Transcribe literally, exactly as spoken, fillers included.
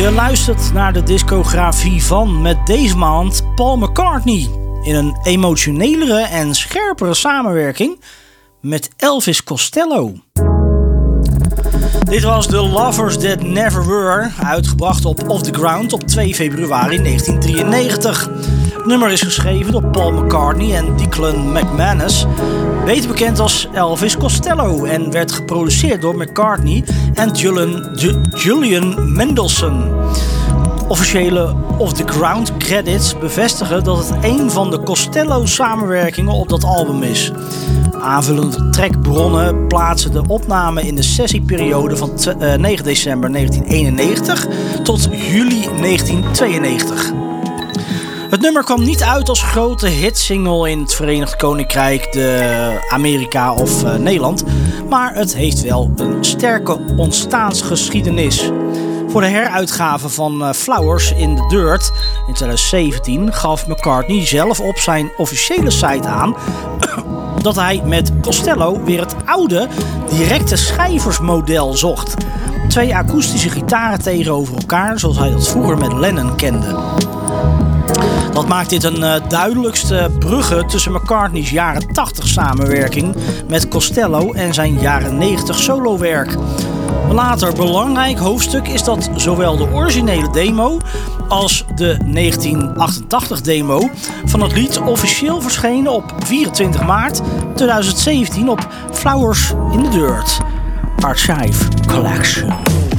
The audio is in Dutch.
Je luistert naar de discografie van met deze maand Paul McCartney in een emotionelere en scherpere samenwerking met Elvis Costello. Dit was The Lovers That Never Were, uitgebracht op Off The Ground op twee februari negentien drieënnegentig. Het nummer is geschreven door Paul McCartney en Declan McManus, beter bekend als Elvis Costello, en werd geproduceerd door McCartney en Julian, Julian Mendelssohn. Officiële Off The Ground credits bevestigen dat het een van de Costello-samenwerkingen op dat album is. Aanvullende trackbronnen plaatsen de opname in de sessieperiode van negen december negentien eenennegentig tot juli negentien tweeënnegentig. Het nummer kwam niet uit als grote hitsingle in het Verenigd Koninkrijk, de Amerika of uh, Nederland, maar het heeft wel een sterke ontstaansgeschiedenis. Voor de heruitgave van uh, Flowers in the Dirt in twintig zeventien gaf McCartney zelf op zijn officiële site aan dat hij met Costello weer het oude directe schrijversmodel zocht. Twee akoestische gitaren tegenover elkaar, zoals hij dat vroeger met Lennon kende. Dat maakt dit een uh, duidelijkste bruggen tussen McCartney's jaren tachtig samenwerking met Costello en zijn jaren negentig solowerk. Een later belangrijk hoofdstuk is dat zowel de originele demo als de negentien achtentachtig demo van het lied officieel verschenen op vierentwintig maart tweeduizend zeventien op Flowers in the Dirt Archive Collection.